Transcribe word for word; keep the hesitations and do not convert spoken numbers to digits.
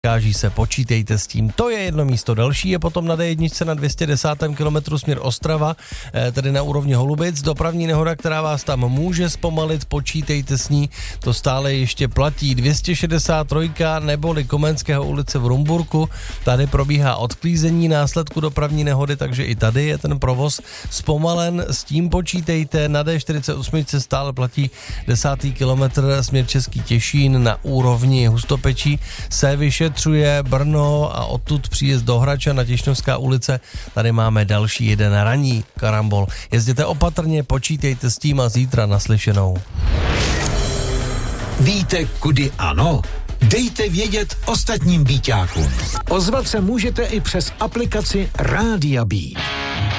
Káží se, počítejte s tím. To je jedno místo. Další je potom na D jedna na dvě stě desátém kilometru směr Ostrava, tedy na úrovni Holubic. Dopravní nehoda, která vás tam může zpomalit, počítejte s ní. To stále ještě platí. dvě stě šedesát tři neboli Komenského ulice v Rumburku. Tady probíhá odklízení následku dopravní nehody, takže i tady je ten provoz zpomalen. S tím počítejte. Na D čtyřicet osm stále platí desátý kilometr směr Český Těšín na úrovni Hustopečí. Se vyšetřuje Brno a odtud příjezd do Hradča na Těšnovská ulice. Tady máme další jeden ranní karambol. Jezděte opatrně, počítejte s tím a zítra naslyšenou. Víte, kudy ano? Dejte vědět ostatním býťákům. Ozvat se můžete i přes aplikaci Rádia Beat.